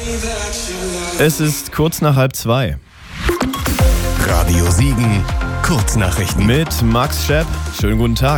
Es ist kurz nach 1:30. Radio Siegen, Kurznachrichten. Mit Max Schepp. Schönen guten Tag.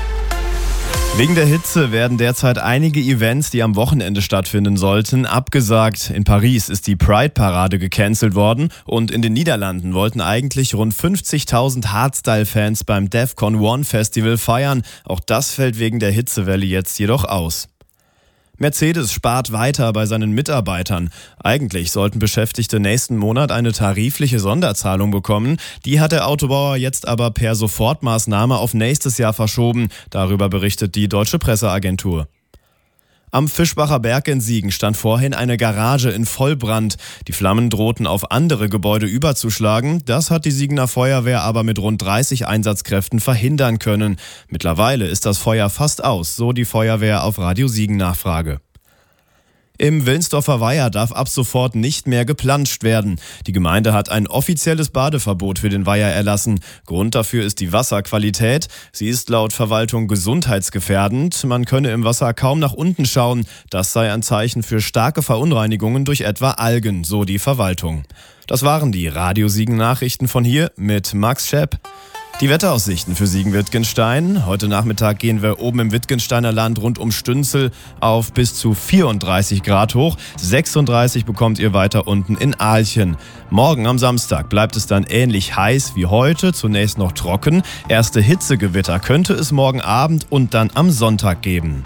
Wegen der Hitze werden derzeit einige Events, die am Wochenende stattfinden sollten, abgesagt. In Paris ist die Pride-Parade gecancelt worden und in den Niederlanden wollten eigentlich rund 50.000 Hardstyle-Fans beim Defcon One Festival feiern. Auch das fällt wegen der Hitzewelle jetzt jedoch aus. Mercedes spart weiter bei seinen Mitarbeitern. Eigentlich sollten Beschäftigte nächsten Monat eine tarifliche Sonderzahlung bekommen. Die hat der Autobauer jetzt aber per Sofortmaßnahme auf nächstes Jahr verschoben. Darüber berichtet die Deutsche Presseagentur. Am Fischbacher Berg in Siegen stand vorhin eine Garage in Vollbrand. Die Flammen drohten auf andere Gebäude überzuschlagen. Das hat die Siegener Feuerwehr aber mit rund 30 Einsatzkräften verhindern können. Mittlerweile ist das Feuer fast aus, so die Feuerwehr auf Radio Siegen Nachfrage. Im Wilnsdorfer Weiher darf ab sofort nicht mehr geplanscht werden. Die Gemeinde hat ein offizielles Badeverbot für den Weiher erlassen. Grund dafür ist die Wasserqualität. Sie ist laut Verwaltung gesundheitsgefährdend. Man könne im Wasser kaum nach unten schauen. Das sei ein Zeichen für starke Verunreinigungen durch etwa Algen, so die Verwaltung. Das waren die Radio Siegen Nachrichten von hier mit Max Schepp. Die Wetteraussichten für Siegen-Wittgenstein. Heute Nachmittag gehen wir oben im Wittgensteiner Land rund um Stünzel auf bis zu 34 Grad hoch. 36 bekommt ihr weiter unten in Aalchen. Morgen am Samstag bleibt es dann ähnlich heiß wie heute, zunächst noch trocken. Erste Hitzegewitter könnte es morgen Abend und dann am Sonntag geben.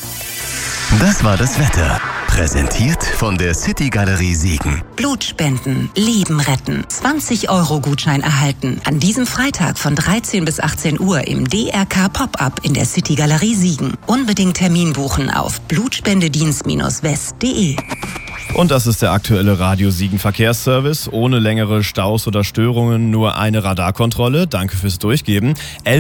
Das war das Wetter. Präsentiert von der City Galerie Siegen. Blutspenden, Leben retten. 20-Euro-Gutschein erhalten. An diesem Freitag von 13 bis 18 Uhr im DRK Pop-Up in der City Galerie Siegen. Unbedingt Termin buchen auf blutspendedienst-west.de. Und das ist der aktuelle Radio Siegen Verkehrsservice. Ohne längere Staus oder Störungen, nur eine Radarkontrolle. Danke fürs Durchgeben.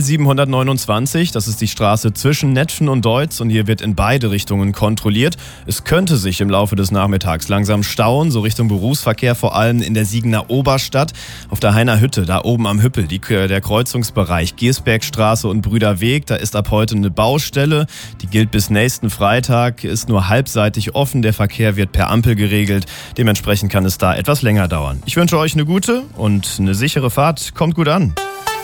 L729, das ist die Straße zwischen Netphen und Deutz und hier wird in beide Richtungen kontrolliert. Es könnte sich im Laufe des Nachmittags langsam stauen, so Richtung Berufsverkehr, vor allem in der Siegener Oberstadt. Auf der Heiner Hütte, da oben am Hüppel, der Kreuzungsbereich Giersbergstraße und Brüderweg, da ist ab heute eine Baustelle. Die gilt bis nächsten Freitag, ist nur halbseitig offen. Der Verkehr wird per Ampel geregelt. Dementsprechend kann es da etwas länger dauern. Ich wünsche euch eine gute und eine sichere Fahrt. Kommt gut an.